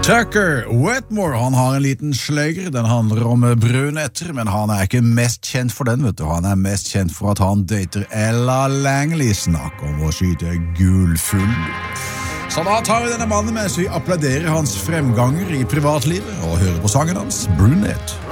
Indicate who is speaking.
Speaker 1: Tucker Wetmore, han har en liten sløyger, den handler om brunetter, men han er ikke mest kjent for den, vet du. Han er mest kjent for at han dater Ella Langley, snakk om å skyte gulfull. Så da tar vi denne mannen mens vi applauderer hans fremganger i privatlivet og hører på sangen hans, Brunette.